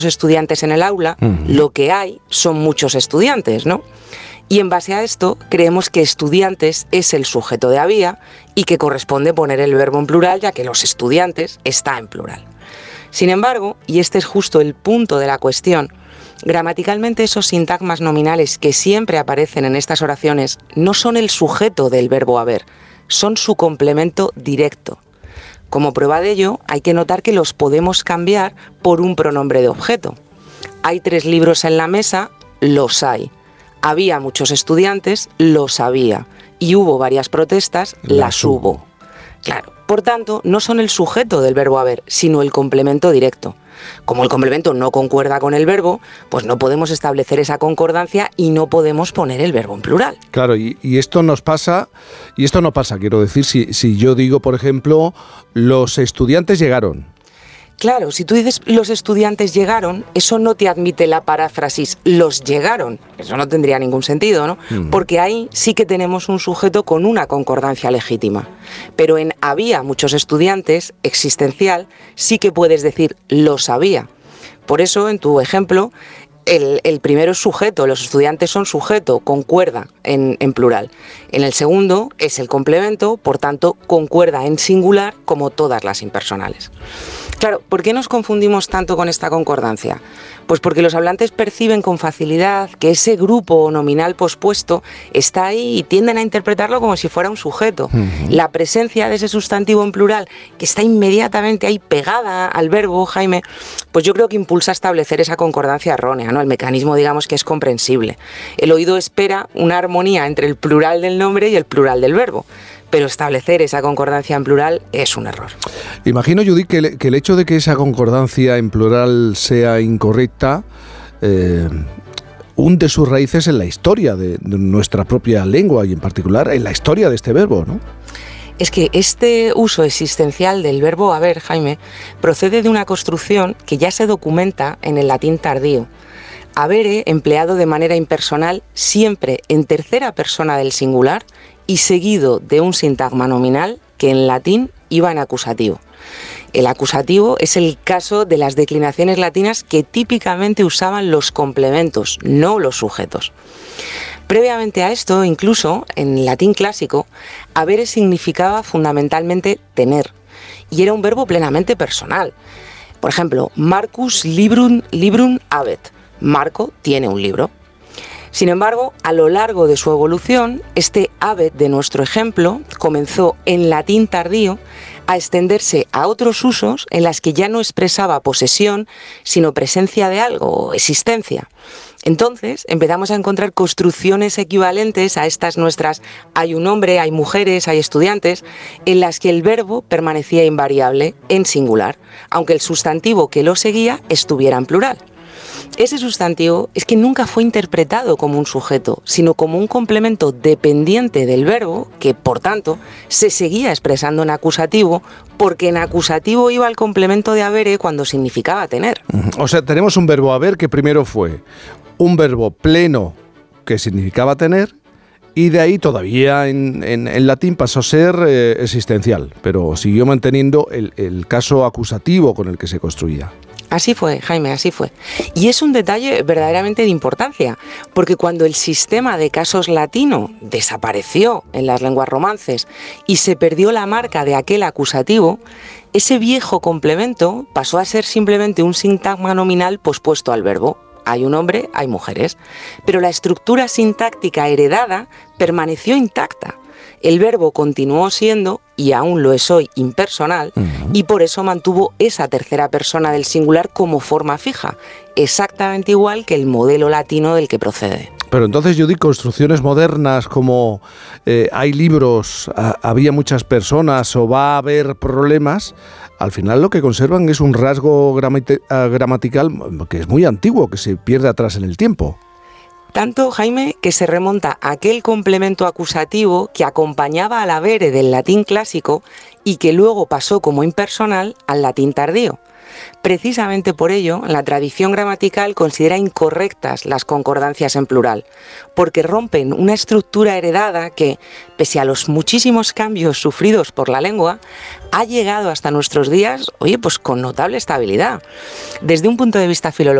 estudiantes en el aula, lo que hay son muchos estudiantes, ¿no? Y en base a esto, creemos que estudiantes es el sujeto de había y que corresponde poner el verbo en plural, ya que los estudiantes está en plural. Sin embargo, y este es justo el punto de la cuestión, gramaticalmente esos sintagmas nominales que siempre aparecen en estas oraciones no son el sujeto del verbo haber, son su complemento directo. Como prueba de ello, hay que notar que los podemos cambiar por un pronombre de objeto. Hay 3 libros en la mesa, los hay. Había muchos estudiantes, los había. Y hubo varias protestas, las hubo. Claro, por tanto, no son el sujeto del verbo haber, sino el complemento directo. Como el complemento no concuerda con el verbo, pues no podemos establecer esa concordancia y no podemos poner el verbo en plural. Claro, y esto nos pasa, y esto no pasa, quiero decir, si yo digo, por ejemplo, los estudiantes llegaron. Claro, si tú dices los estudiantes llegaron, eso no te admite la paráfrasis los llegaron. Eso no tendría ningún sentido, ¿no? Porque ahí sí que tenemos un sujeto con una concordancia legítima. Pero en había muchos estudiantes, existencial, sí que puedes decir los había. Por eso, en tu ejemplo, el primero es sujeto, los estudiantes son sujeto, concuerda en plural. En el segundo es el complemento, por tanto, concuerda en singular como todas las impersonales. Claro, ¿por qué nos confundimos tanto con esta concordancia? Pues porque los hablantes perciben con facilidad que ese grupo nominal pospuesto está ahí y tienden a interpretarlo como si fuera un sujeto. La presencia de ese sustantivo en plural, que está inmediatamente ahí pegada al verbo, Jaime, pues yo creo que impulsa a establecer esa concordancia errónea, ¿no? El mecanismo, digamos, que es comprensible. El oído espera una armonía entre el plural del nombre y el plural del verbo. Pero establecer esa concordancia en plural es un error. Imagino, Judith, que el hecho de que esa concordancia en plural sea incorrecta hunde sus raíces en la historia de nuestra propia lengua y en particular en la historia de este verbo, ¿no? Es que este uso existencial del verbo haber, Jaime, procede de una construcción que ya se documenta en el latín tardío. Habere, empleado de manera impersonal, siempre en tercera persona del singular y seguido de un sintagma nominal que en latín iba en acusativo. El acusativo es el caso de las declinaciones latinas que típicamente usaban los complementos, no los sujetos. Previamente a esto, incluso en latín clásico, habere significaba fundamentalmente tener y era un verbo plenamente personal. Por ejemplo, Marcus librum habet. Marco tiene un libro. Sin embargo, a lo largo de su evolución, este habet de nuestro ejemplo comenzó en latín tardío a extenderse a otros usos en las que ya no expresaba posesión, sino presencia de algo o existencia. Entonces empezamos a encontrar construcciones equivalentes a estas nuestras hay un hombre, hay mujeres, hay estudiantes, en las que el verbo permanecía invariable en singular, aunque el sustantivo que lo seguía estuviera en plural. Ese sustantivo es que nunca fue interpretado como un sujeto, sino como un complemento dependiente del verbo que, por tanto, se seguía expresando en acusativo, porque en acusativo iba el complemento de habere cuando significaba tener. O sea, tenemos un verbo haber que primero fue un verbo pleno que significaba tener y de ahí todavía en latín pasó a ser existencial, pero siguió manteniendo el caso acusativo con el que se construía. Así fue, Jaime, así fue. Y es un detalle verdaderamente de importancia, porque cuando el sistema de casos latino desapareció en las lenguas romances y se perdió la marca de aquel acusativo, ese viejo complemento pasó a ser simplemente un sintagma nominal pospuesto al verbo. Hay un hombre, hay mujeres. Pero la estructura sintáctica heredada permaneció intacta. El verbo continuó siendo, y aún lo es hoy, impersonal, y por eso mantuvo esa tercera persona del singular como forma fija, exactamente igual que el modelo latino del que procede. Pero entonces, yo digo, construcciones modernas como hay libros, había muchas personas o va a haber problemas, al final lo que conservan es un rasgo gramatical que es muy antiguo, que se pierde atrás en el tiempo. Tanto, Jaime, que se remonta a aquel complemento acusativo que acompañaba al habere del latín clásico y que luego pasó como impersonal al latín tardío. Precisamente por ello, la tradición gramatical considera incorrectas las concordancias en plural, porque rompen una estructura heredada que, pese a los muchísimos cambios sufridos por la lengua, ha llegado hasta nuestros días, oye, pues con notable estabilidad. Desde un punto de vista filológico,